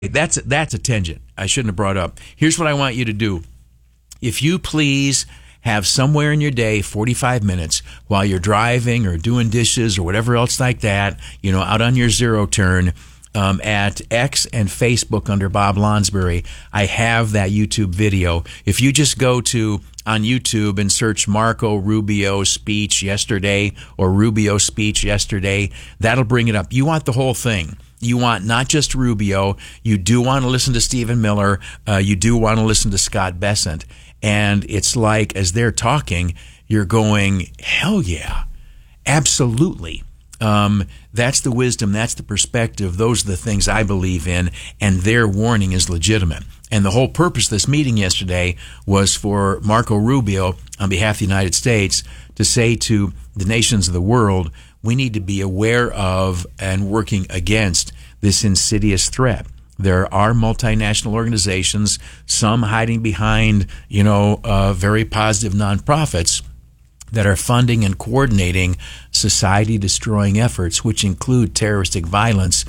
That's a tangent I shouldn't have brought up. Here's what I want you to do. If you please have somewhere in your day 45 minutes while you're driving or doing dishes or whatever else like that, out on your zero turn, at X and Facebook under Bob Lonsberry, I have that YouTube video. If you just go on YouTube and search Marco Rubio speech yesterday or Rubio speech yesterday, that'll bring it up. You want the whole thing. You want not just Rubio. You do want to listen to Stephen Miller. You do want to listen to Scott Bessent. And it's like, as they're talking, you're going, hell yeah, absolutely. That's the wisdom. That's the perspective. Those are the things I believe in. And their warning is legitimate. And the whole purpose of this meeting yesterday was for Marco Rubio, on behalf of the United States, to say to the nations of the world, we need to be aware of and working against this insidious threat. There are multinational organizations, some hiding behind, very positive nonprofits that are funding and coordinating society-destroying efforts, which include terroristic violence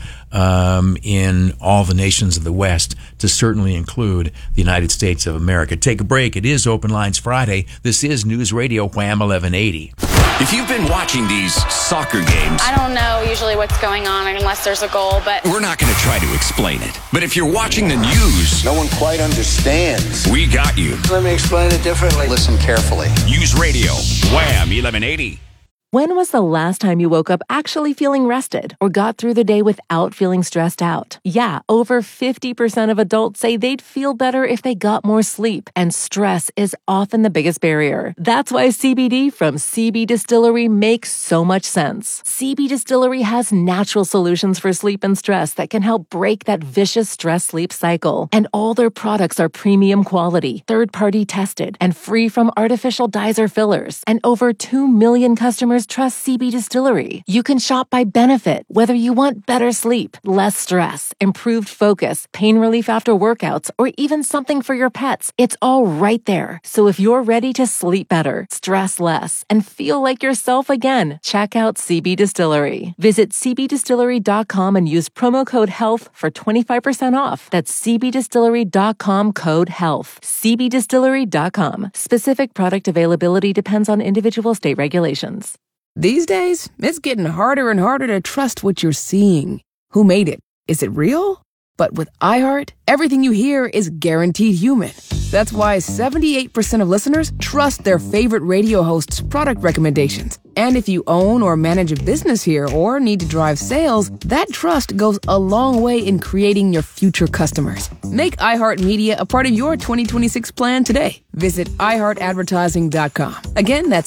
in all the nations of the West, to certainly include the United States of America. Take a break. It is Open Lines Friday. This is News Radio Wham 1180. If you've been watching these soccer games, I don't know usually what's going on unless there's a goal, but we're not going to try to explain it. But if you're watching the news, no one quite understands. We got you. Let me explain it differently. Listen carefully. News Radio Wham 1180. When was the last time you woke up actually feeling rested or got through the day without feeling stressed out? Yeah, over 50% of adults say they'd feel better if they got more sleep, and stress is often the biggest barrier. That's why CBD from CB Distillery makes so much sense. CB Distillery has natural solutions for sleep and stress that can help break that vicious stress-sleep cycle. And all their products are premium quality, third-party tested, and free from artificial dyes or fillers. And over 2 million customers trust CB Distillery. You can shop by benefit, whether you want better sleep, less stress, improved focus, pain relief after workouts, or even something for your pets. It's all right there. So if you're ready to sleep better, stress less, and feel like yourself again, check out CB Distillery. Visit cbdistillery.com and use promo code HEALTH for 25% off. That's cbdistillery.com, code HEALTH. cbdistillery.com. Specific product availability depends on individual state regulations. These days, it's getting harder and harder to trust what you're seeing. Who made it? Is it real? But with iHeart, everything you hear is guaranteed human. That's why 78% of listeners trust their favorite radio host's product recommendations. And if you own or manage a business here or need to drive sales, that trust goes a long way in creating your future customers. Make iHeartMedia a part of your 2026 plan today. Visit iHeartAdvertising.com. Again, that's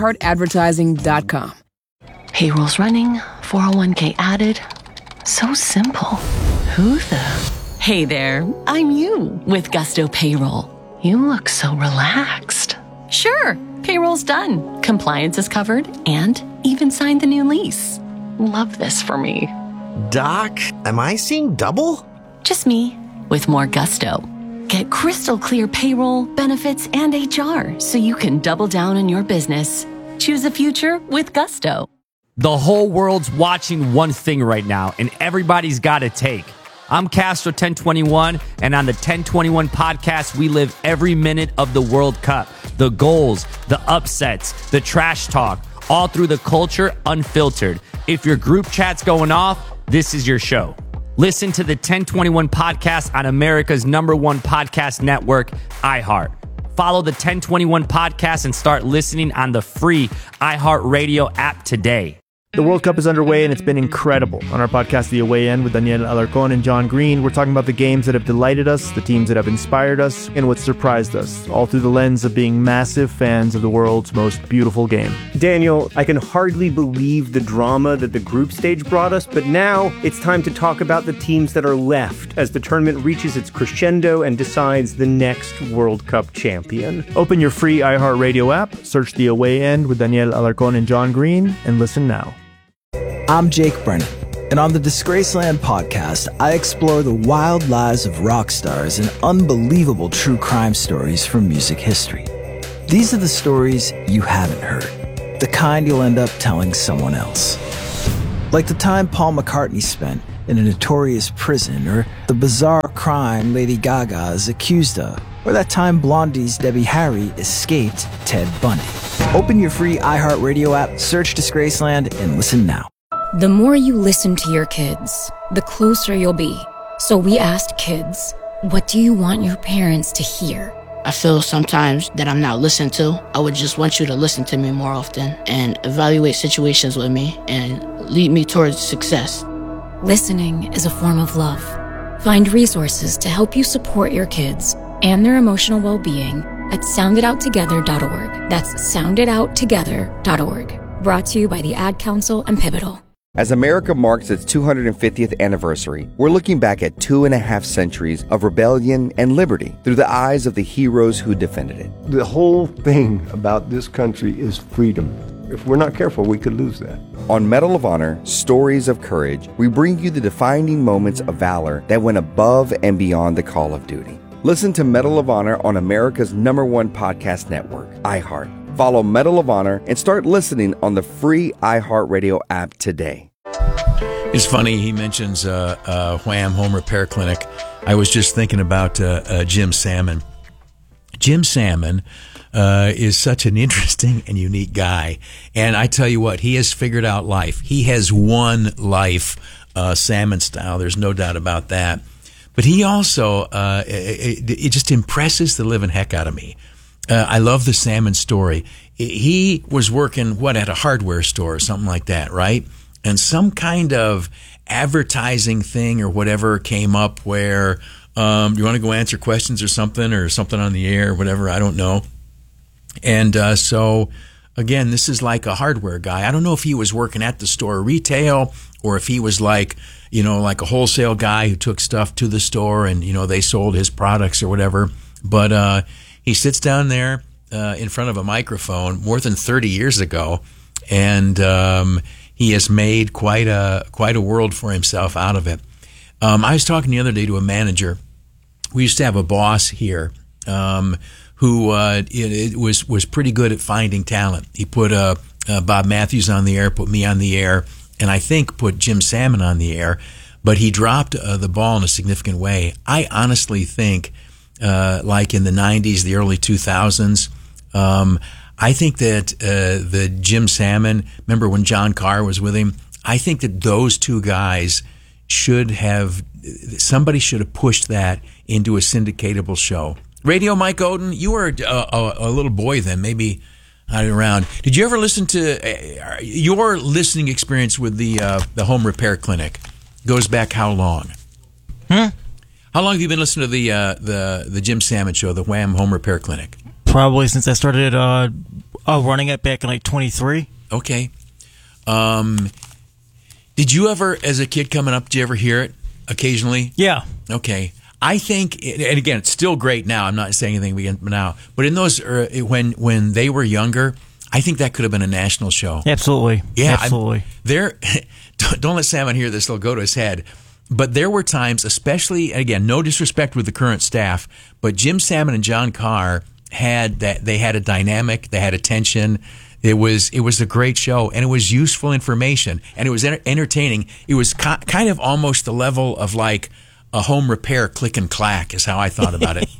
iHeartAdvertising.com. Payroll's running, 401k added. So simple. Who the? Hey there, I'm you with Gusto Payroll. You look so relaxed. Sure, payroll's done. Compliance is covered and even signed the new lease. Love this for me. Doc, am I seeing double? Just me with more gusto. Get crystal clear payroll, benefits, and HR so you can double down on your business. Choose a future with Gusto. The whole world's watching one thing right now, and everybody's got a take. I'm Castro 1021, and on the 1021 podcast, we live every minute of the World Cup. The goals, the upsets, the trash talk, all through the culture, unfiltered. If your group chat's going off, this is your show. Listen to the 1021 podcast on America's #1 podcast network, iHeart. Follow the 1021 podcast and start listening on the free iHeartRadio app today. The World Cup is underway, and it's been incredible. On our podcast, The Away End, with Daniel Alarcón and John Green, we're talking about the games that have delighted us, the teams that have inspired us, and what surprised us, all through the lens of being massive fans of the world's most beautiful game. Daniel, I can hardly believe the drama that the group stage brought us, but now it's time to talk about the teams that are left as the tournament reaches its crescendo and decides the next World Cup champion. Open your free iHeartRadio app, search The Away End with Daniel Alarcón and John Green, and listen now. I'm Jake Brennan, and on the Disgraceland podcast, I explore the wild lives of rock stars and unbelievable true crime stories from music history. These are the stories you haven't heard, the kind you'll end up telling someone else. Like the time Paul McCartney spent in a notorious prison, or the bizarre crime Lady Gaga is accused of, or that time Blondie's Debbie Harry escaped Ted Bundy. Open your free iHeartRadio app, search Disgraceland, and listen now. The more you listen to your kids, the closer you'll be. So we asked kids, what do you want your parents to hear? I feel sometimes that I'm not listened to. I would just want you to listen to me more often and evaluate situations with me and lead me towards success. Listening is a form of love. Find resources to help you support your kids and their emotional well-being at sounditouttogether.org. That's sounditouttogether.org. Brought to you by the Ad Council and Pivotal. As America marks its 250th anniversary, we're looking back at 2.5 centuries of rebellion and liberty through the eyes of the heroes who defended it. The whole thing about this country is freedom. If we're not careful, we could lose that. On Medal of Honor, Stories of Courage, we bring you the defining moments of valor that went above and beyond the call of duty. Listen to Medal of Honor on America's #1 podcast network, iHeart. Follow Medal of Honor and start listening on the free iHeartRadio app today. It's funny, he mentions Wham! Home Repair Clinic. I was just thinking about Jim Salmon. Jim Salmon is such an interesting and unique guy. And I tell you what, he has figured out life. He has won life, Salmon style. There's no doubt about that. But he also, it just impresses the living heck out of me. I love the Salmon story. He was working, at a hardware store or something like that, right? And some kind of advertising thing or whatever came up where, you want to go answer questions or something on the air or whatever, I don't know. And so, again, this is like a hardware guy. I don't know if he was working at the store retail or if he was like a wholesale guy who took stuff to the store and, they sold his products or whatever. But he sits down there in front of a microphone more than 30 years ago, and he has made quite a world for himself out of it. I was talking the other day to a manager. We used to have a boss here who was pretty good at finding talent. He put Bob Matthews on the air, put me on the air, and I think put Jim Salmon on the air, but he dropped the ball in a significant way. I honestly think, like in the 90s, the early 2000s, I think that the Jim Salmon, remember when John Carr was with him? I think that those two guys somebody should have pushed that into a syndicatable show. Radio Mike Oden, you were a little boy then, maybe not around. Did you ever listen to your listening experience with the Home Repair Clinic? Goes back how long? How long have you been listening to the Jim Salmon show, the Wham! Home Repair Clinic? Probably since I started running it back in like 23. Okay. Did you ever, as a kid coming up, did you ever hear it occasionally? Yeah. Okay. I think, and again, it's still great now. I'm not saying anything again now, but in those when they were younger, I think that could have been a national show. Absolutely. Yeah, absolutely. Don't let Salmon hear this; it'll go to his head. But there were times, especially, again, no disrespect with the current staff, but Jim Salmon and John Carr had that. They had a dynamic. They had a tension. It was a great show, and it was useful information, and it was entertaining. It was kind of almost the level of like a home repair click and clack is how I thought about it.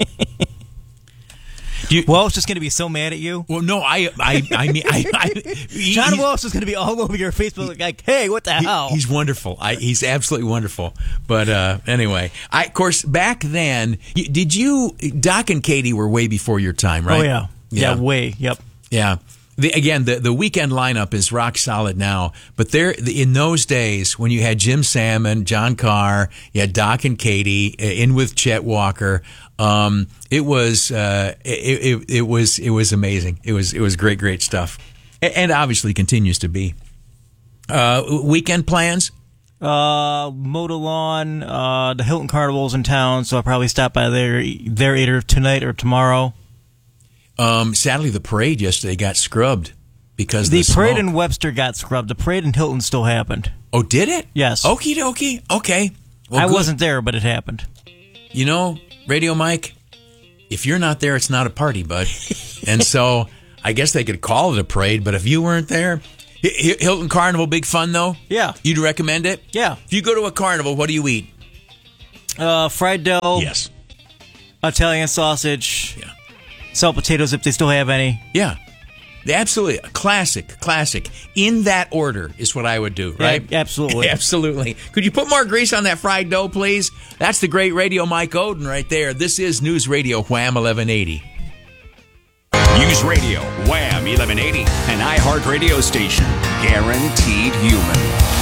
Walsh is going to be so mad at you. Well, no, I mean, John Walsh is going to be all over your Facebook like, hey, what the hell? He's wonderful. He's absolutely wonderful. But anyway, of course, back then, Doc and Katie were way before your time, right? Oh, yeah. Yeah, way. Yep. Yeah. The weekend lineup is rock solid now, but in those days when you had Jim Salmon, John Carr, you had Doc and Katie in with Chet Walker, it was amazing. It was great stuff, and obviously continues to be. Weekend plans? Mow lawn. The Hilton Carnival's in town, so I'll probably stop by there either tonight or tomorrow. Sadly, the parade yesterday got scrubbed because the of parade smoke. in Webster got scrubbed. The parade in Hilton still happened. Oh, did it? Yes. Okie dokie. Okay. Well, I good. wasn't there, but it happened. You know, Radio Mike, if you're not there, it's not a party, bud. And so I guess they could call it a parade, but if you weren't there, Hilton Carnival, big fun though? Yeah. You'd recommend it? Yeah. If you go to a carnival, what do you eat? Fried dough. Yes. Italian sausage. Yeah. Salt potatoes if they still have any. Yeah. Absolutely. Classic. In that order is what I would do, right? Yeah, absolutely. Absolutely. Could you put more grease on that fried dough, please? That's the great radio Mike Oden right there. This is News Radio Wham 1180. News Radio Wham 1180, an iHeart radio station. Guaranteed human.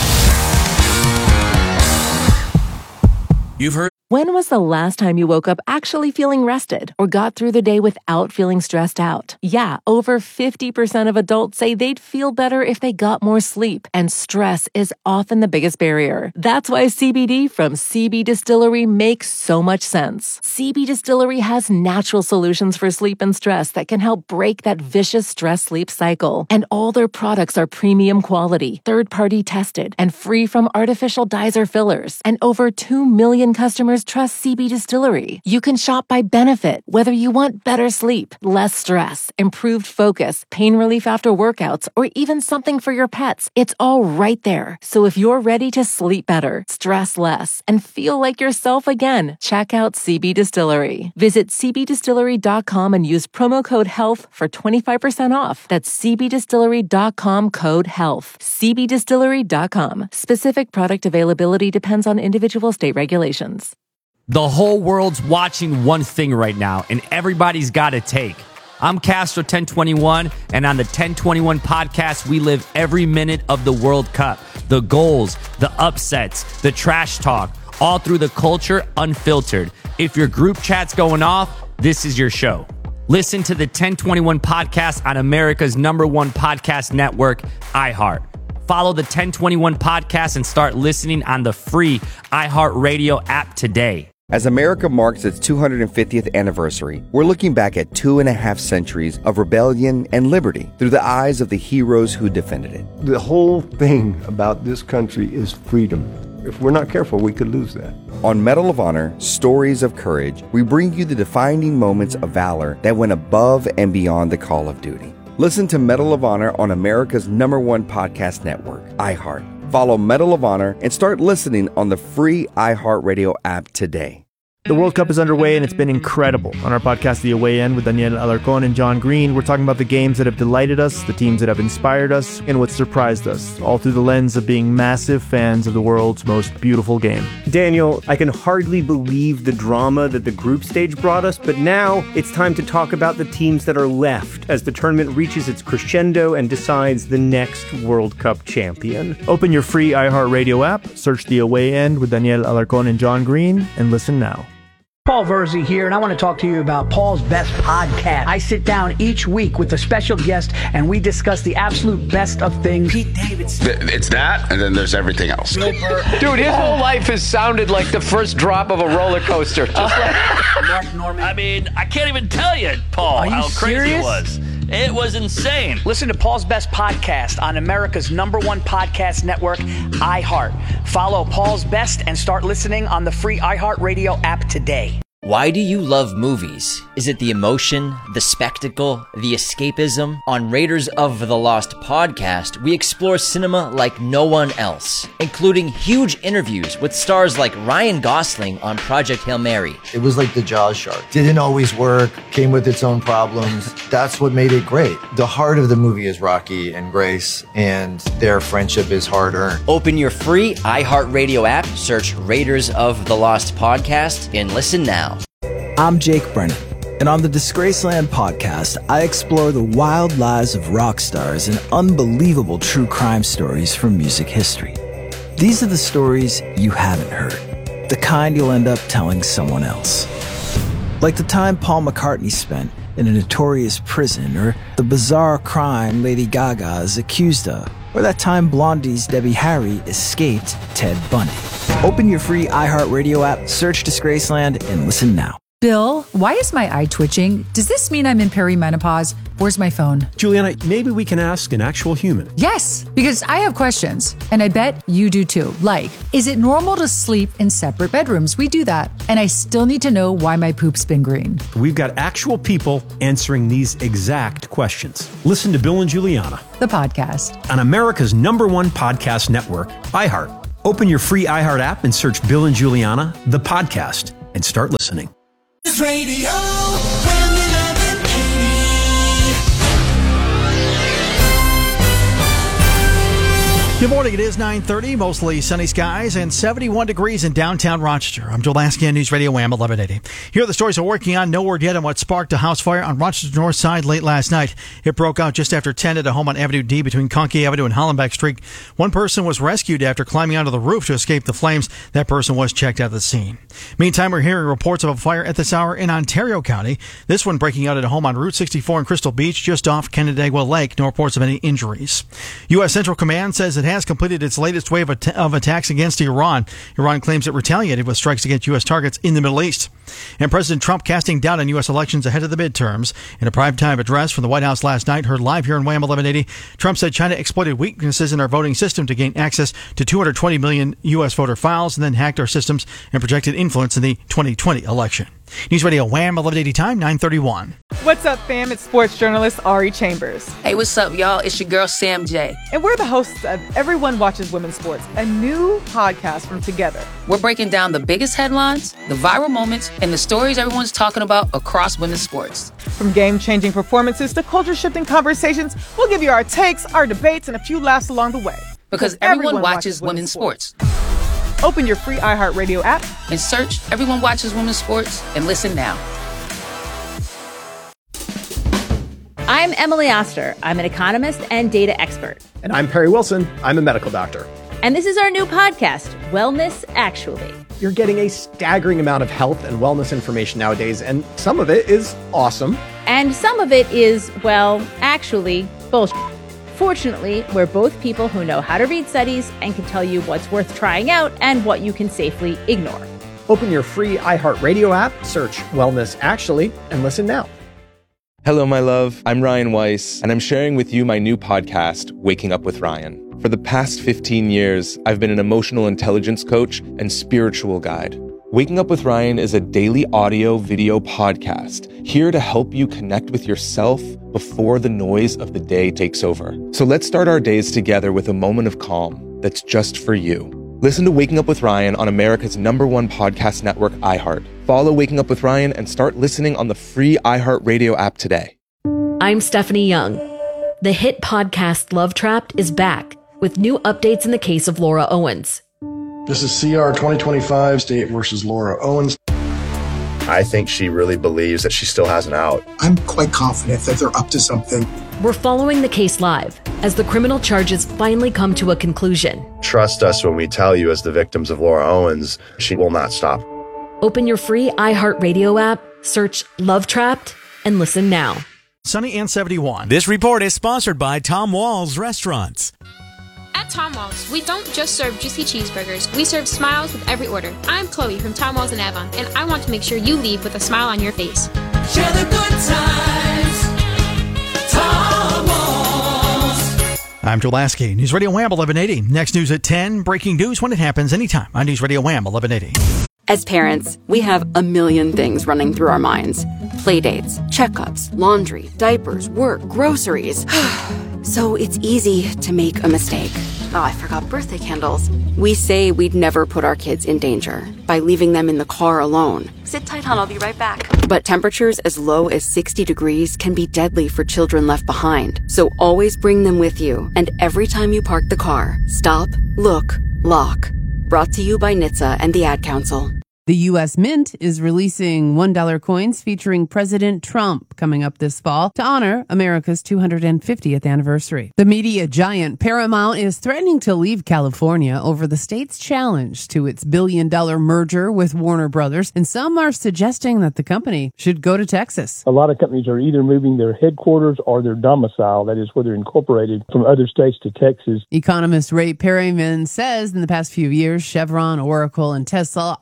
You've heard. When was the last time you woke up actually feeling rested or got through the day without feeling stressed out? Yeah, over 50% of adults say they'd feel better if they got more sleep, and stress is often the biggest barrier. That's why CBD from CB Distillery makes so much sense. CB Distillery has natural solutions for sleep and stress that can help break that vicious stress-sleep cycle. And all their products are premium quality, third-party tested, and free from artificial dyes or fillers. And over 2 million customers trust CB Distillery. You can shop by benefit, whether you want better sleep, less stress, improved focus, pain relief after workouts, or even something for your pets. It's all right there. So if you're ready to sleep better, stress less, and feel like yourself again, check out CB Distillery. Visit cbdistillery.com and use promo code HEALTH for 25% off. That's cbdistillery.com code HEALTH. cbdistillery.com. Specific product availability depends on individual state regulations. The whole world's watching one thing right now, and everybody's got a take. I'm Castro 1021, and on the 1021 podcast, we live every minute of the World Cup. The goals, the upsets, the trash talk, all through the culture, unfiltered. If your group chat's going off, this is your show. Listen to the 1021 podcast on America's #1 podcast network, iHeart. Follow the 1021 podcast and start listening on the free iHeartRadio app today. As America marks its 250th anniversary, we're looking back at 2.5 centuries of rebellion and liberty through the eyes of the heroes who defended it. The whole thing about this country is freedom. If we're not careful, we could lose that. On Medal of Honor, Stories of Courage, we bring you the defining moments of valor that went above and beyond the call of duty. Listen to Medal of Honor on America's #1 podcast network, iHeart. Follow Medal of Honor and start listening on the free iHeartRadio app today. The World Cup is underway and it's been incredible. On our podcast, The Away End, with Daniel Alarcon and John Green, we're talking about the games that have delighted us, the teams that have inspired us, and what surprised us, all through the lens of being massive fans of the world's most beautiful game. Daniel, I can hardly believe the drama that the group stage brought us, but now it's time to talk about the teams that are left as the tournament reaches its crescendo and decides the next World Cup champion. Open your free iHeartRadio app, search The Away End with Daniel Alarcon and John Green, and listen now. Paul Verzi here, and I want to talk to you about Paul's Best Podcast. I sit down each week with a special guest, and we discuss the absolute best of things. Pete Davidson. It's that, and then there's everything else. Dude, his whole life has sounded like the first drop of a roller coaster. Just like Mark Norman. I mean, I can't even tell you, Paul, how crazy it was. It was insane. Listen to Paul's Best Podcast on America's #1 podcast network, iHeart. Follow Paul's Best and start listening on the free iHeartRadio app today. Why do you love movies? Is it the emotion, the spectacle, the escapism? On Raiders of the Lost podcast, we explore cinema like no one else, including huge interviews with stars like Ryan Gosling on Project Hail Mary. It was like the Jaws shark. Didn't always work, came with its own problems. That's what made it great. The heart of the movie is Rocky and Grace, and their friendship is hard-earned. Open your free iHeartRadio app, search Raiders of the Lost podcast, and listen now. I'm Jake Brennan, and on the Disgraceland podcast, I explore the wild lives of rock stars and unbelievable true crime stories from music history. These are the stories you haven't heard, the kind you'll end up telling someone else. Like the time Paul McCartney spent in a notorious prison, or the bizarre crime Lady Gaga is accused of, or that time Blondie's Debbie Harry escaped Ted Bundy. Open your free iHeartRadio app, search Disgraceland, and listen now. Bill, why is my eye twitching? Does this mean I'm in perimenopause? Where's my phone? Juliana, maybe we can ask an actual human. Yes, because I have questions, and I bet you do too. Like, is it normal to sleep in separate bedrooms? We do that. And I still need to know why my poop's been green. We've got actual people answering these exact questions. Listen to Bill and Juliana, the podcast, on America's #1 podcast network, iHeart. Open your free iHeart app and search Bill and Juliana, the podcast, and start listening. Radio. Good morning. It is 9:30, mostly sunny skies and 71 degrees in downtown Rochester. I'm Joel Lasky on News Radio Wham 1180. Here are the stories we're working on. No word yet on what sparked a house fire on Rochester's north side late last night. It broke out just after 10 at a home on Avenue D between Conkey Avenue and Hollenbeck Street. One person was rescued after climbing onto the roof to escape the flames. That person was checked out of the scene. Meantime, we're hearing reports of a fire at this hour in Ontario County. This one breaking out at a home on Route 64 in Crystal Beach, just off Canandaigua Lake. No reports of any injuries. U.S. Central Command says it has completed its latest wave of attacks against Iran. Iran claims it retaliated with strikes against U.S. targets in the Middle East. And President Trump casting doubt on U.S. elections ahead of the midterms. In a primetime address from the White House last night, heard live here on Wham 1180, Trump said China exploited weaknesses in our voting system to gain access to 220 million U.S. voter files and then hacked our systems and projected influence in the 2020 election. News Radio Wham 1180 time, 9:31. What's up, fam? It's sports journalist Ari Chambers. Hey, what's up, y'all? It's your girl, Sam J. And we're the hosts of Everyone Watches Women's Sports, a new podcast from Together. We're breaking down the biggest headlines, the viral moments, and the stories everyone's talking about across women's sports. From game-changing performances to culture-shifting conversations, we'll give you our takes, our debates, and a few laughs along the way. Because everyone watches women's sports. Open your free iHeartRadio app and search Everyone Watches Women's Sports and listen now. I'm Emily Oster. I'm an economist and data expert. And I'm Perry Wilson. I'm a medical doctor. And this is our new podcast, Wellness Actually. You're getting a staggering amount of health and wellness information nowadays, and some of it is awesome. And some of it is, well, actually, bullshit. Fortunately, we're both people who know how to read studies and can tell you what's worth trying out and what you can safely ignore. Open your free iHeartRadio app, search Wellness Actually, and listen now. Hello, my love. I'm Ryan Weiss, and I'm sharing with you my new podcast, Waking Up with Ryan. For the past 15 years, I've been an emotional intelligence coach and spiritual guide. Waking Up with Ryan is a daily audio-video podcast here to help you connect with yourself before the noise of the day takes over. So let's start our days together with a moment of calm that's just for you. Listen to Waking Up with Ryan on America's #1 podcast network, iHeart. Follow Waking Up with Ryan and start listening on the free iHeartRadio app today. I'm Stephanie Young. The hit podcast Love Trapped is back with new updates in the case of Laura Owens. This is CR 2025, State versus Laura Owens. I think she really believes that she still has an out. I'm quite confident that they're up to something. We're following the case live as the criminal charges finally come to a conclusion. Trust us when we tell you, as the victims of Laura Owens, she will not stop. Open your free iHeartRadio app, search Love Trapped, and listen now. Sunny and 71. This report is sponsored by Tom Wall's Restaurants. At Tom Wall's, we don't just serve juicy cheeseburgers, we serve smiles with every order. I'm Chloe from Tom Wall's in Avon, and I want to make sure you leave with a smile on your face. Share the good times. Tom Wall's. I'm Joel Lasky, News Radio Wham 1180. Next news at 10, breaking news when it happens anytime on News Radio Wham 1180. As parents, we have a million things running through our minds. Playdates, checkups, laundry, diapers, work, groceries. So it's easy to make a mistake. Oh, I forgot birthday candles. We say we'd never put our kids in danger by leaving them in the car alone. Sit tight, hon, I'll be right back. But temperatures as low as 60 degrees can be deadly for children left behind. So always bring them with you. And every time you park the car, stop, look, lock. Brought to you by NHTSA and the Ad Council. The U.S. Mint is releasing $1 coins featuring President Trump coming up this fall to honor America's 250th anniversary. The media giant Paramount is threatening to leave California over the state's challenge to its billion-dollar merger with Warner Brothers, and some are suggesting that the company should go to Texas. A lot of companies are either moving their headquarters or their domicile, that is where they're incorporated, from other states to Texas. Economist Ray Perryman says in the past few years, Chevron, Oracle, and Tesla all have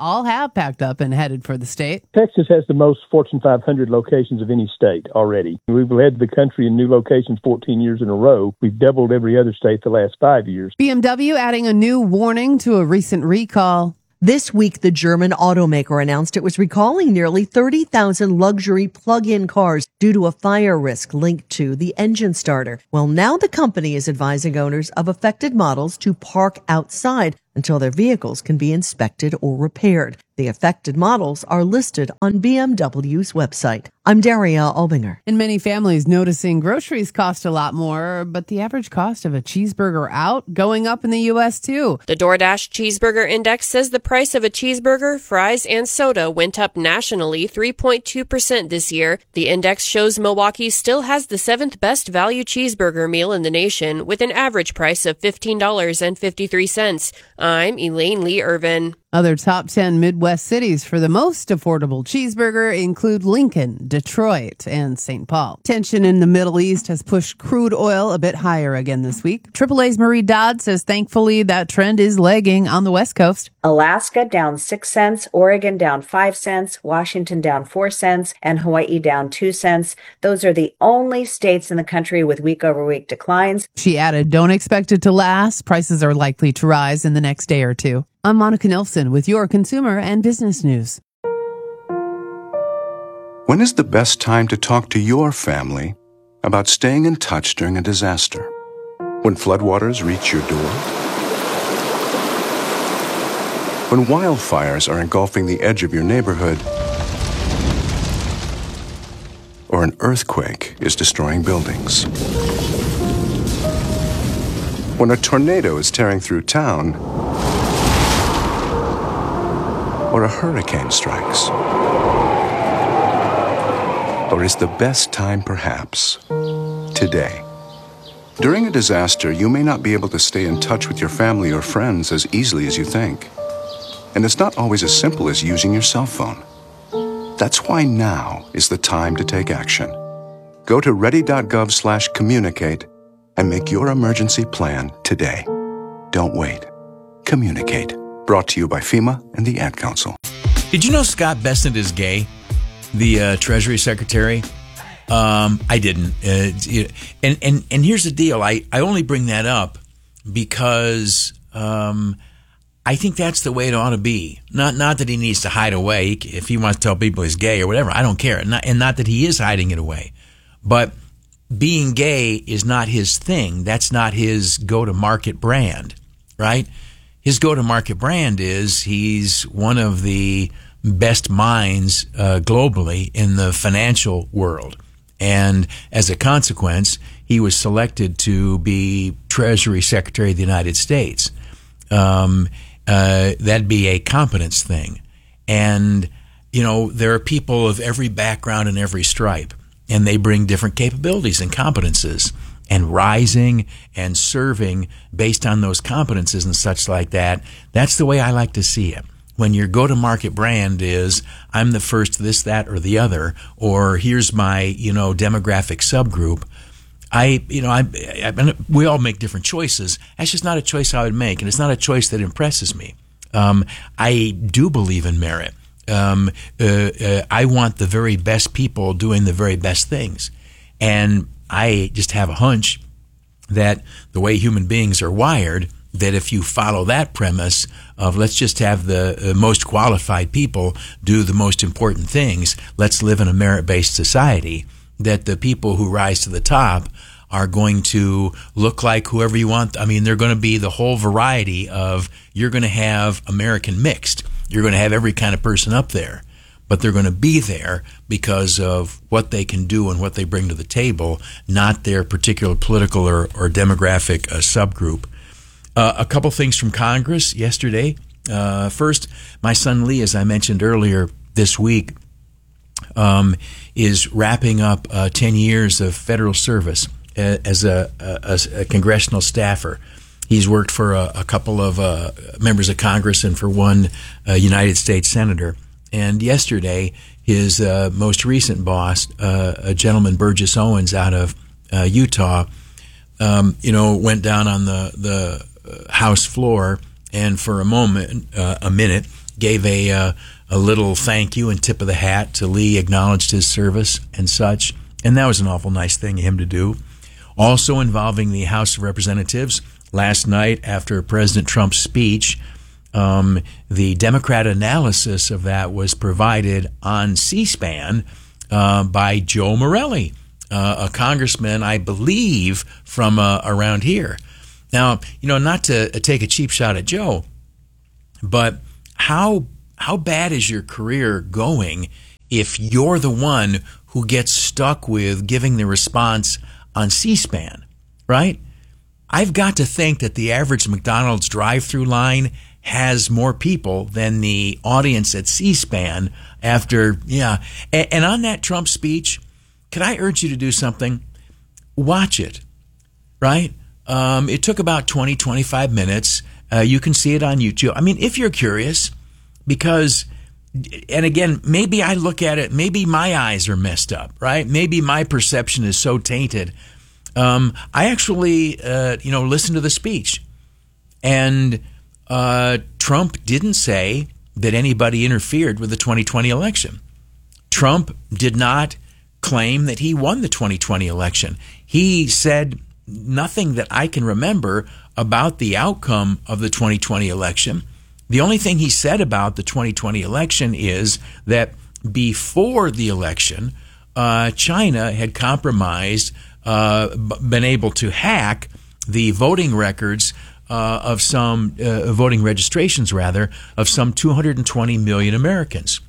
about packed up and headed for the state. Texas has the most Fortune 500 locations of any state already. We've led the country in new locations 14 years in a row. We've doubled every other state the last 5 years. BMW adding a new warning to a recent recall. This week, the German automaker announced it was recalling nearly 30,000 luxury plug-in cars due to a fire risk linked to the engine starter. Well, now the company is advising owners of affected models to park outside until their vehicles can be inspected or repaired. The affected models are listed on BMW's website. I'm Daria Albinger. And many families noticing groceries cost a lot more, but the average cost of a cheeseburger out going up in the U.S. too. The DoorDash Cheeseburger Index says the price of a cheeseburger, fries, and soda went up nationally 3.2% this year. The index shows Milwaukee still has the 7th best value cheeseburger meal in the nation with an average price of $15.53. I'm Elaine Lee Irvin. Other top 10 Midwest cities for the most affordable cheeseburger include Lincoln, Detroit, and St. Paul. Tension in the Middle East has pushed crude oil a bit higher again this week. AAA's Marie Dodd says thankfully that trend is lagging on the West Coast. Alaska down 6 cents, Oregon down 5 cents, Washington down 4 cents, and Hawaii down 2 cents. Those are the only states in the country with week-over-week declines. She added, don't expect it to last. Prices are likely to rise in the next day or two. I'm Monica Nilsson with your consumer and business news. When is the best time to talk to your family about staying in touch during a disaster? When floodwaters reach your door? When wildfires are engulfing the edge of your neighborhood? Or an earthquake is destroying buildings? When a tornado is tearing through town? Or a hurricane strikes? Or is the best time perhaps today? During a disaster, you may not be able to stay in touch with your family or friends as easily as you think. And it's not always as simple as using your cell phone. That's why now is the time to take action. Go to ready.gov/communicate and make your emergency plan today. Don't wait. Communicate. Brought to you by FEMA and the Ad Council. Did you know Scott Bessent is gay? The Treasury Secretary? I didn't. And here's the deal. I only bring that up because I think that's the way it ought to be. Not that he needs to hide away. If he wants to tell people he's gay or whatever, I don't care. And not that he is hiding it away. But being gay is not his thing. That's not his go-to-market brand, right? His go-to-market brand is he's one of the best minds globally in the financial world. And as a consequence, he was selected to be Treasury Secretary of the United States. That'd be a competence thing. And, you know, there are people of every background and every stripe, and they bring different capabilities and competences. And rising and serving based on those competences and such like that, that's the way I like to see it. When your go-to-market brand is, I'm the first this, that, or the other, or here's my, demographic subgroup, we all make different choices. That's just not a choice I would make, and it's not a choice that impresses me. I do believe in merit. I want the very best people doing the very best things. And I just have a hunch that the way human beings are wired, that if you follow that premise of let's just have the most qualified people do the most important things, let's live in a merit-based society, that the people who rise to the top are going to look like whoever you want. I mean, they're going to be the whole variety of, you're going to have American mixed. You're going to have every kind of person up there. But they're going to be there because of what they can do and what they bring to the table, not their particular political or demographic subgroup. A couple things from Congress yesterday. First, my son Lee, as I mentioned earlier this week, is wrapping up 10 years of federal service as a congressional staffer. He's worked for a couple of members of Congress and for one United States senator. And yesterday, his most recent boss, a gentleman, Burgess Owens, out of Utah, went down on the House floor and for a minute, gave a a little thank you and tip of the hat to Lee, acknowledged his service and such. And that was an awful nice thing of him to do. Also involving the House of Representatives, last night after President Trump's speech, the Democrat analysis of that was provided on C-SPAN by Joe Morelli, a congressman, I believe, from around here. Now, not to take a cheap shot at Joe, but how bad is your career going if you're the one who gets stuck with giving the response on C-SPAN, right? I've got to think that the average McDonald's drive-through line has more people than the audience at C-SPAN after, And on that Trump speech, can I urge you to do something? Watch it, right? It took about 20, 25 minutes. You can see it on YouTube. I mean, if you're curious, because, and again, maybe I look at it, maybe my eyes are messed up, right? Maybe my perception is so tainted. I actually, listened to the speech, and Trump didn't say that anybody interfered with the 2020 election. Trump did not claim that he won the 2020 election. He said nothing that I can remember about the outcome of the 2020 election. The only thing he said about the 2020 election is that before the election, China had compromised, been able to hack the voting records of some voting registrations, rather, of some 220 million Americans.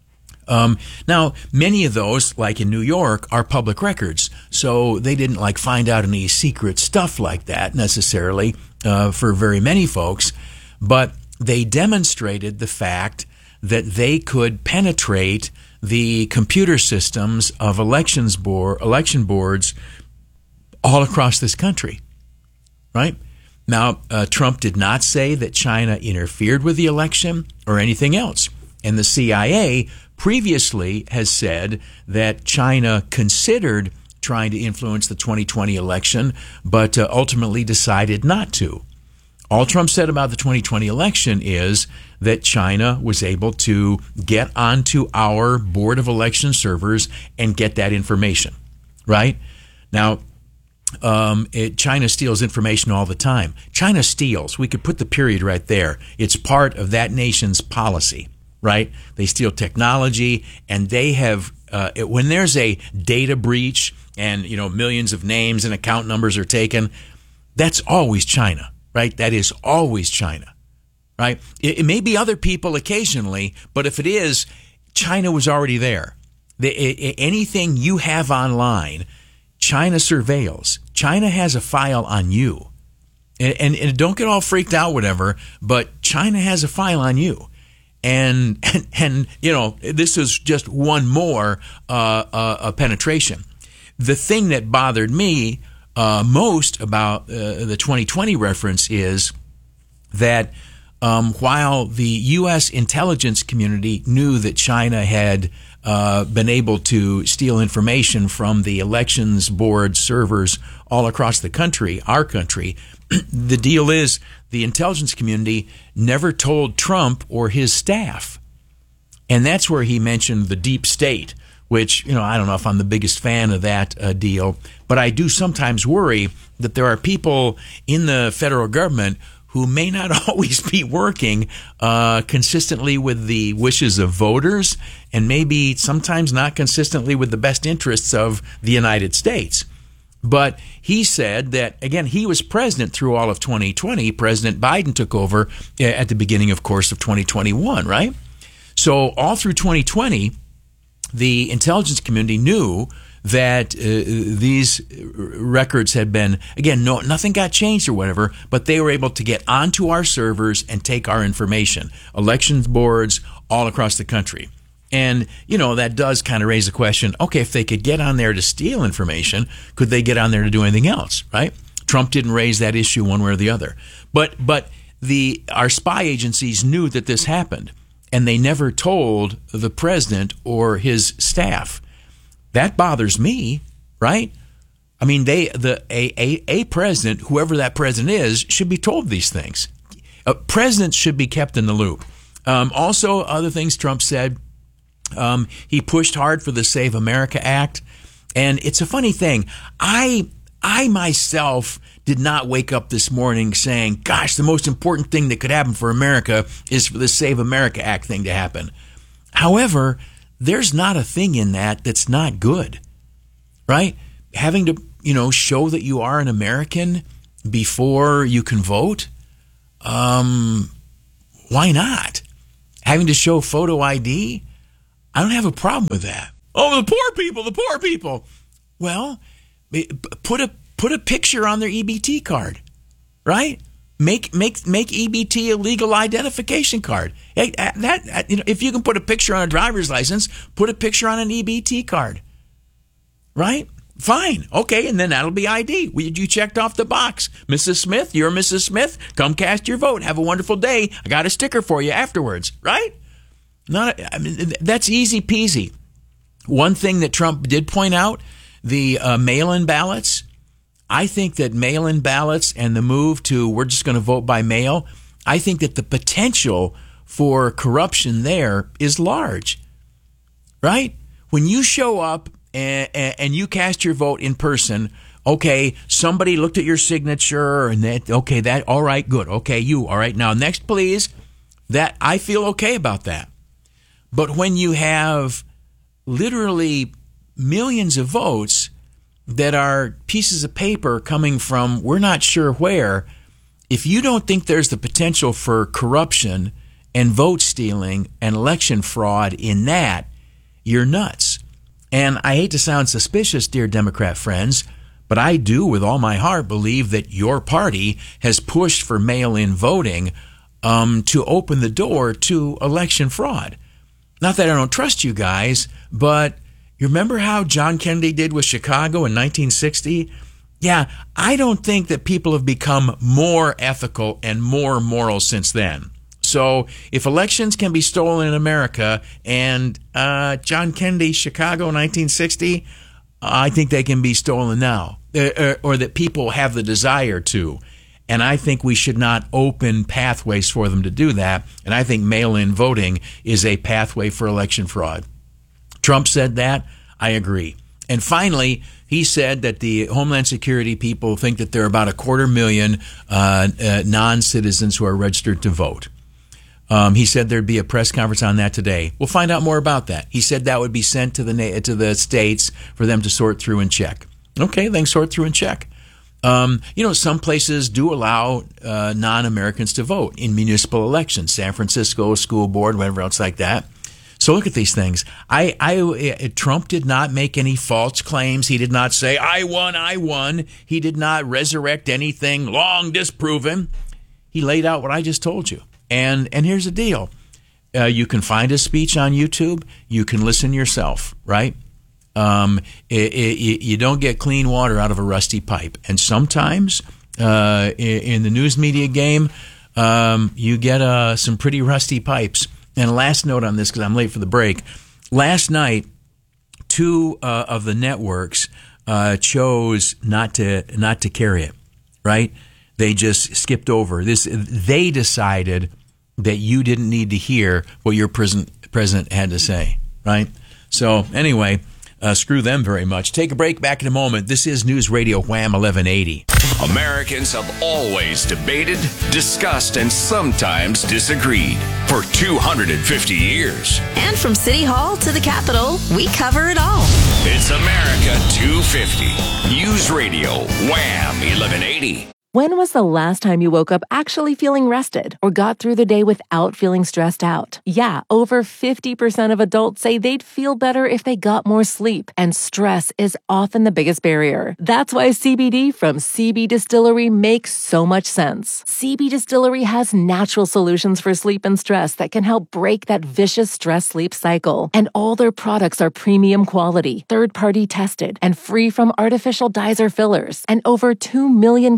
Now, many of those, like in New York, are public records, so they didn't find out any secret stuff like that necessarily for very many folks, but they demonstrated the fact that they could penetrate the computer systems of election boards all across this country, right? Now, Trump did not say that China interfered with the election or anything else. And the CIA previously has said that China considered trying to influence the 2020 election, but ultimately decided not to. All Trump said about the 2020 election is that China was able to get onto our Board of Election servers and get that information, right? Now, China steals information all the time. China steals. We could put the period right there. It's part of that nation's policy, right? They steal technology, and they have, when there's a data breach and, millions of names and account numbers are taken, that's always China, right? That is always China, right? It may be other people occasionally, but if it is, China was already there. Anything you have online, China surveils. China has a file on you. And don't get all freaked out, whatever, but China has a file on you. And this is just one more penetration. The thing that bothered me most about the 2020 reference is that while the U.S. intelligence community knew that China had been able to steal information from the elections board servers all across the country, our country, the deal is the intelligence community never told Trump or his staff. And that's where he mentioned the deep state, which, I don't know if I'm the biggest fan of that deal, but I do sometimes worry that there are people in the federal government who may not always be working consistently with the wishes of voters, and maybe sometimes not consistently with the best interests of the United States. But he said that, again, he was president through all of 2020. President Biden took over at the beginning, of course, of 2021, right? So all through 2020, the intelligence community knew that these records had been, again, nothing got changed or whatever, but they were able to get onto our servers and take our information, elections boards all across the country. And, that does kind of raise the question, okay, if they could get on there to steal information, could they get on there to do anything else, right? Trump didn't raise that issue one way or the other. But our spy agencies knew that this happened, and they never told the president or his staff. That bothers me, right? I mean, a president, whoever that president is, should be told these things. Presidents should be kept in the loop. Also, other things Trump said, he pushed hard for the Save America Act. And it's a funny thing. I myself did not wake up this morning saying, gosh, the most important thing that could happen for America is for the Save America Act thing to happen. However, there's not a thing in that that's not good, right? Having to, show that you are an American before you can vote. Why not? Having to show photo ID? I don't have a problem with that. Oh, the poor people. Well, put a picture on their EBT card, right? Make EBT a legal identification card. If you can put a picture on a driver's license, put a picture on an EBT card, right? Fine. Okay, and then that'll be ID. You checked off the box. Mrs. Smith, you're Mrs. Smith. Come cast your vote. Have a wonderful day. I got a sticker for you afterwards, right? That's easy peasy. One thing that Trump did point out, the mail-in ballots. I think that mail-in ballots and the move to we're just going to vote by mail, I think that the potential for corruption there is large, right? When you show up and you cast your vote in person, okay, somebody looked at your signature and that, all right, good. Okay, you, all right, now next please. That, I feel okay about that. But when you have literally millions of votes that are pieces of paper coming from we're not sure where, if you don't think there's the potential for corruption and vote stealing and election fraud in that, you're nuts. And I hate to sound suspicious, dear Democrat friends, but I do with all my heart believe that your party has pushed for mail-in voting to open the door to election fraud. Not that I don't trust you guys, but you remember how John Kennedy did with Chicago in 1960? Yeah, I don't think that people have become more ethical and more moral since then. So if elections can be stolen in America and John Kennedy, Chicago, 1960, I think they can be stolen now, or that people have the desire to. And I think we should not open pathways for them to do that. And I think mail-in voting is a pathway for election fraud. Trump said that. I agree. And finally, he said that the Homeland Security people think that there are about 250,000 non-citizens who are registered to vote. He said there'd be a press conference on that today. We'll find out more about that. He said that would be sent to the states for them to sort through and check. Okay, then sort through and check. Some places do allow non-Americans to vote in municipal elections. San Francisco school board, whatever else like that. So look at these things. Trump did not make any false claims. He did not say, I won. He did not resurrect anything long disproven. He laid out what I just told you. And here's the deal. You can find his speech on YouTube. You can listen yourself, right? You don't get clean water out of a rusty pipe. And sometimes in the news media game, you get some pretty rusty pipes. And last note on this, because I'm late for the break. Last night, two of the networks chose not to carry it, right? They just skipped over this. They decided that you didn't need to hear what your president had to say, right? So anyway, screw them very much. Take a break. Back in a moment. This is News Radio Wham 1180. Americans have always debated, discussed, and sometimes disagreed for 250 years. And from City Hall to the Capitol, we cover it all. It's America 250. News Radio Wham 1180. When was the last time you woke up actually feeling rested or got through the day without feeling stressed out? Yeah, over 50% of adults say they'd feel better if they got more sleep, and stress is often the biggest barrier. That's why CBD from CB Distillery makes so much sense. CB Distillery has natural solutions for sleep and stress that can help break that vicious stress-sleep cycle. And all their products are premium quality, third-party tested, and free from artificial dyes or fillers. And over 2 million customers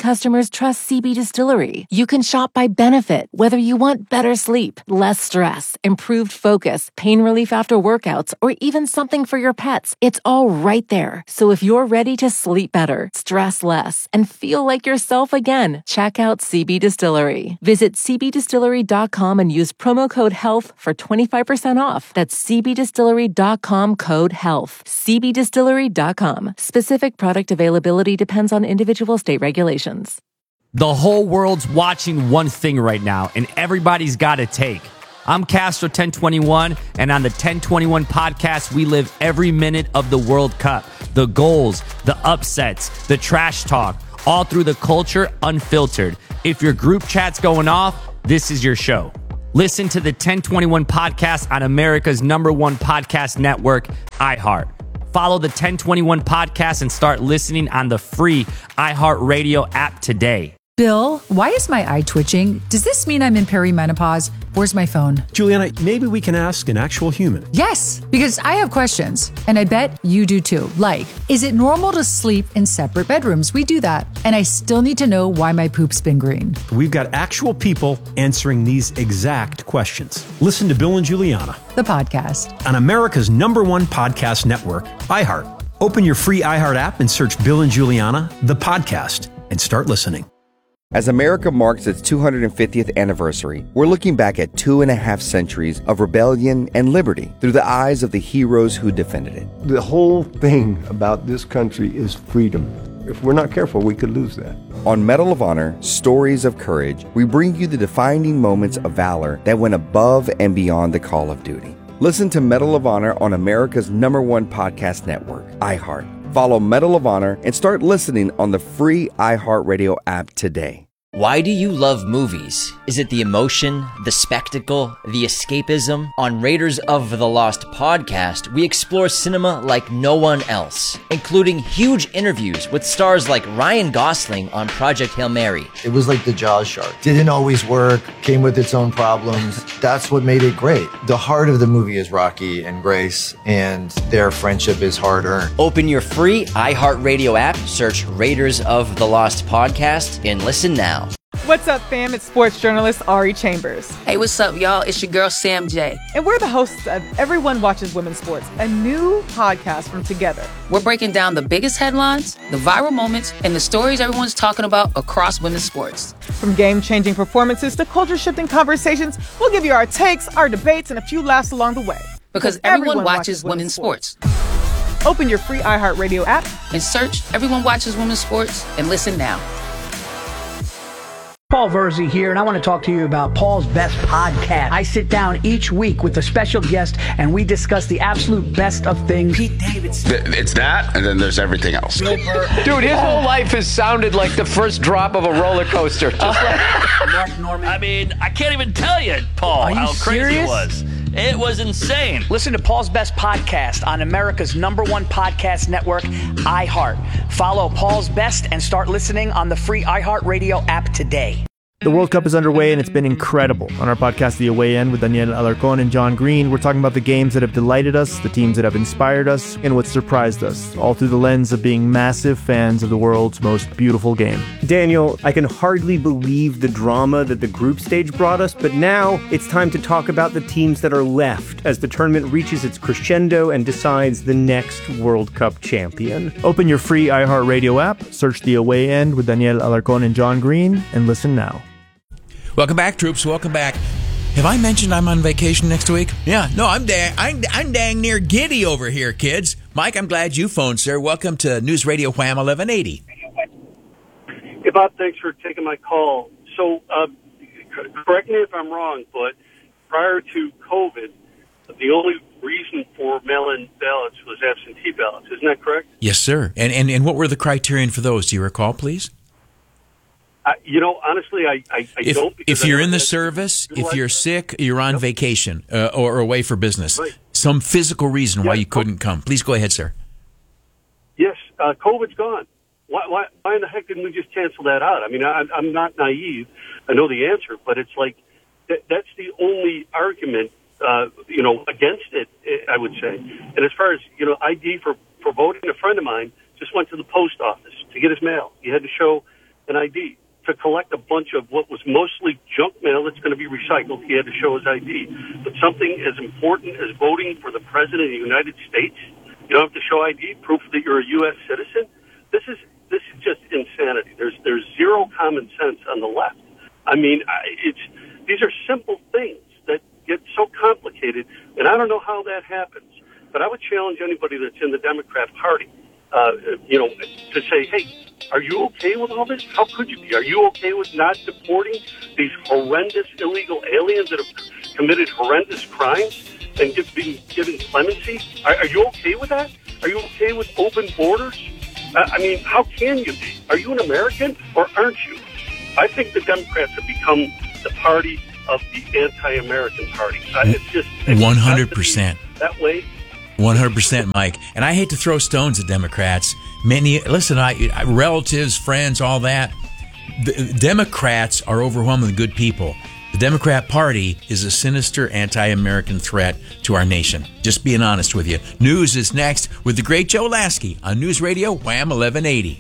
customers trust CB Distillery. You can shop by benefit, whether you want better sleep, less stress, improved focus, pain relief after workouts, or even something for your pets. It's all right there. So if you're ready to sleep better, stress less, and feel like yourself again, check out CB Distillery. Visit cbdistillery.com and use promo code HEALTH for 25% off. That's cbdistillery.com, code HEALTH. cbdistillery.com. Specific product availability depends on individual state regulations. The whole world's watching one thing right now, and everybody's got a take. I'm Castro 1021, and on the 1021 podcast, we live every minute of the World Cup. The goals, the upsets, the trash talk, all through the culture, unfiltered. If your group chat's going off, this is your show. Listen to the 1021 podcast on America's #1 podcast network, iHeart. Follow the 1021 podcast and start listening on the free iHeartRadio app today. Bill, why is my eye twitching? Does this mean I'm in perimenopause? Where's my phone? Juliana, maybe we can ask an actual human. Yes, because I have questions, and I bet you do too. Like, is it normal to sleep in separate bedrooms? We do that. And I still need to know why my poop's been green. We've got actual people answering these exact questions. Listen to Bill and Juliana, the podcast, on America's #1 podcast network, iHeart. Open your free iHeart app and search Bill and Juliana, the podcast, and start listening. As America marks its 250th anniversary, we're looking back at 2.5 centuries of rebellion and liberty through the eyes of the heroes who defended it. The whole thing about this country is freedom. If we're not careful, we could lose that. On Medal of Honor, Stories of Courage, we bring you the defining moments of valor that went above and beyond the call of duty. Listen to Medal of Honor on America's #1 podcast network, iHeart. Follow Medal of Honor and start listening on the free iHeartRadio app today. Why do you love movies? Is it the emotion, the spectacle, the escapism? On Raiders of the Lost podcast, we explore cinema like no one else, including huge interviews with stars like Ryan Gosling on Project Hail Mary. It was like the Jaws shark. Didn't always work, came with its own problems. That's what made it great. The heart of the movie is Rocky and Grace, and their friendship is hard-earned. Open your free iHeartRadio app, search Raiders of the Lost podcast, and listen now. What's up, fam? It's sports journalist Ari Chambers. Hey, what's up, y'all? It's your girl, Sam J. And we're the hosts of Everyone Watches Women's Sports, a new podcast from Together. We're breaking down the biggest headlines, the viral moments, and the stories everyone's talking about across women's sports. From game-changing performances to culture-shifting conversations, we'll give you our takes, our debates, and a few laughs along the way. Because everyone watches women's sports. Open your free iHeartRadio app and search Everyone Watches Women's Sports and listen now. Paul Verzi here, and I want to talk to you about Paul's Best Podcast. I sit down each week with a special guest, and we discuss the absolute best of things. Pete Davidson. It's that, and then there's everything else. Dude, his whole life has sounded like the first drop of a roller coaster. Mark Norman. I mean, I can't even tell you, Paul, how crazy it was. It was insane. Listen to Paul's Best Podcast on America's #1 podcast network, iHeart. Follow Paul's Best and start listening on the free iHeartRadio app today. The World Cup is underway, and it's been incredible. On our podcast, The Away End, with Daniel Alarcón and John Green, we're talking about the games that have delighted us, the teams that have inspired us, and what surprised us, all through the lens of being massive fans of the world's most beautiful game. Daniel, I can hardly believe the drama that the group stage brought us, but now it's time to talk about the teams that are left as the tournament reaches its crescendo and decides the next World Cup champion. Open your free iHeartRadio app, search The Away End with Daniel Alarcón and John Green, and listen now. Welcome back, troops. Welcome back. Have I mentioned I'm on vacation next week? Yeah. No, I'm dang near giddy over here, kids. Mike, I'm glad you phoned, sir. Welcome to News Radio Wham 1180. Hey, Bob, thanks for taking my call. So, correct me if I'm wrong, but prior to COVID, the only reason for mail-in ballots was absentee ballots. Isn't that correct? Yes, sir. And what were the criterion for those? Do you recall, please? Honestly, I don't. If you're in the service, if you're sick, you're on vacation or away for business, right. Some physical reason why you couldn't come. Please go ahead, sir. Yes, COVID's gone. Why in the heck didn't we just cancel that out? I mean, I'm not naive. I know the answer, but it's like that's the only argument, against it, I would say. And as far as, ID for voting, a friend of mine just went to the post office to get his mail. He had to show an ID. to collect a bunch of what was mostly junk mail that's going to be recycled. He had to show his ID. But something as important as voting for the President of the United States, you don't have to show ID, proof that you're a U.S. citizen. This is just insanity. There's zero common sense on the left. I mean, these are simple things that get so complicated, and I don't know how that happens. But I would challenge anybody that's in the Democrat Party, to say, hey, are you okay with all this? How could you be? Are you okay with not deporting these horrendous illegal aliens that have committed horrendous crimes and being given clemency? Are you okay with that? Are you okay with open borders? I mean, how can you be? Are you an American or aren't you? I think the Democrats have become the party of the anti-American party. It's just 100% that way. 100%, Mike. And I hate to throw stones at Democrats. Relatives, friends, all that. The Democrats are overwhelmingly good people. The Democrat Party is a sinister anti-American threat to our nation. Just being honest with you. News is next with the great Joe Lasky on News Radio Wham 1180.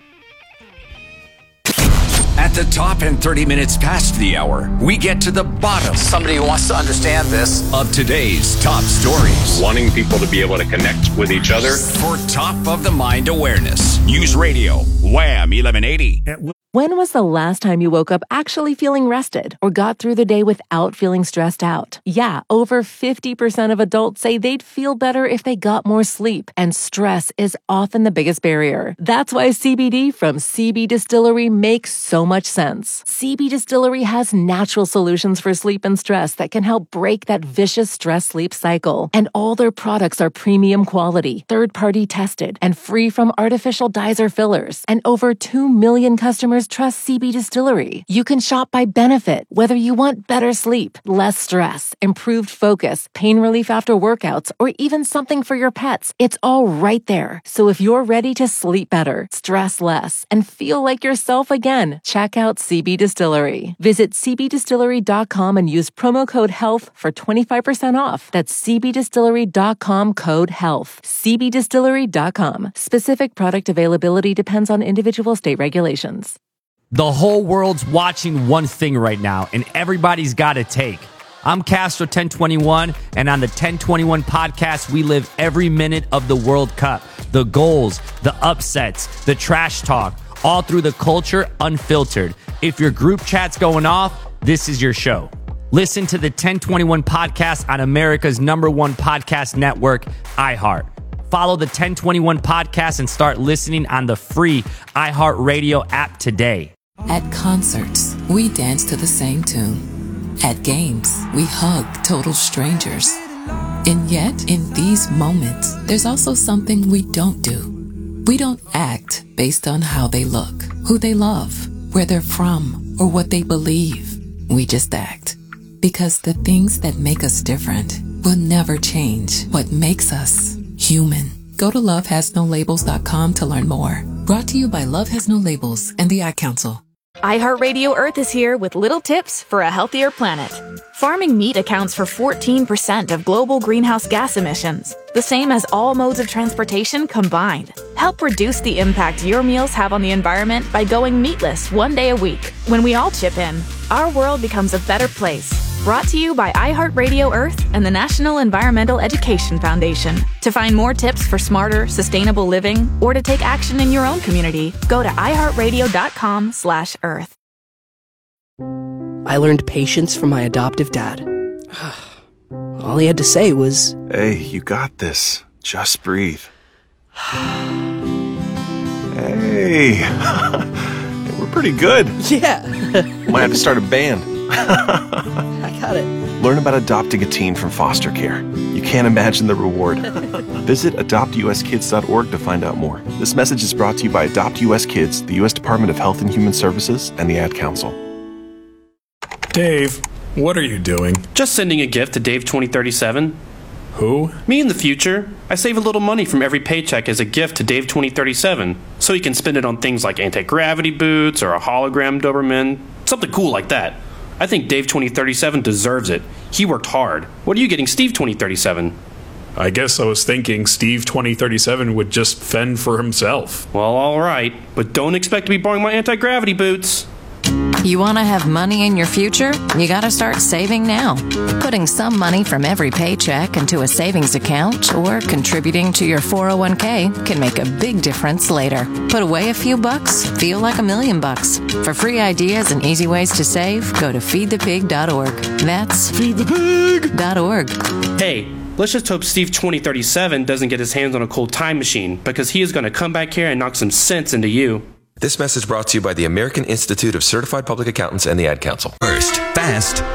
At the top and 30 minutes past the hour, we get to the bottom. Somebody who wants to understand this. Of today's top stories. Wanting people to be able to connect with each other. For top of the mind awareness. News Radio Wham 1180. When was the last time you woke up actually feeling rested or got through the day without feeling stressed out? Yeah, over 50% of adults say they'd feel better if they got more sleep, and stress is often the biggest barrier. That's why CBD from CB Distillery makes so much sense. CB Distillery has natural solutions for sleep and stress that can help break that vicious stress-sleep cycle. And all their products are premium quality, third-party tested, and free from artificial dyes or fillers. And over 2 million customers trust CB Distillery. You can shop by benefit, whether you want better sleep, less stress, improved focus, pain relief after workouts, or even something for your pets. It's all right there. So if you're ready to sleep better, stress less, and feel like yourself again, check out CB Distillery. Visit cbdistillery.com and use promo code HEALTH for 25% off. That's cbdistillery.com code HEALTH. cbdistillery.com. Specific product availability depends on individual state regulations. The whole world's watching one thing right now, and everybody's got a take. I'm Castro 1021, and on the 1021 podcast, we live every minute of the World Cup. The goals, the upsets, the trash talk, all through the culture unfiltered. If your group chat's going off, this is your show. Listen to the 1021 podcast on America's #1 podcast network, iHeart. Follow the 1021 podcast and start listening on the free iHeartRadio app today. At concerts, we dance to the same tune. At games, we hug total strangers. And yet, in these moments, there's also something we don't do. We don't act based on how they look, who they love, where they're from, or what they believe. We just act. Because the things that make us different will never change what makes us human. Go to lovehasnolabels.com to learn more. Brought to you by Love Has No Labels and the Ad Council. iHeartRadio Earth is here with little tips for a healthier planet. Farming meat accounts for 14% of global greenhouse gas emissions, the same as all modes of transportation combined. Help reduce the impact your meals have on the environment by going meatless one day a week. When we all chip in, our world becomes a better place. Brought to you by iHeartRadio Earth and the National Environmental Education Foundation. To find more tips for smarter, sustainable living, or to take action in your own community, go to iHeartRadio.com/Earth. I learned patience from my adoptive dad. All he had to say was, "Hey, you got this. Just breathe." Hey, we're pretty good. Yeah. Might have to start a band. I got it. Learn about adopting a teen from foster care. You can't imagine the reward. Visit adoptuskids.org to find out more. This message is brought to you by Adopt US Kids, the U.S. Department of Health and Human Services, and the Ad Council. Dave, what are you doing? Just sending a gift to Dave 2037. Who? Me in the future. I save a little money from every paycheck as a gift to Dave 2037, so he can spend it on things like anti-gravity boots or a hologram Doberman, something cool like that. I think Dave 2037 deserves it. He worked hard. What are you getting Steve 2037? I guess I was thinking Steve 2037 would just fend for himself. Well, all right, but don't expect to be borrowing my anti-gravity boots. You want to have money in your future? You got to start saving now. Putting some money from every paycheck into a savings account or contributing to your 401k can make a big difference later. Put away a few bucks, feel like $1 million. For free ideas and easy ways to save, go to feedthepig.org. That's feedthepig.org. Hey, let's just hope Steve 2037 doesn't get his hands on a cold time machine, because he is going to come back here and knock some sense into you. This message brought to you by the American Institute of Certified Public Accountants and the Ad Council. First, fast,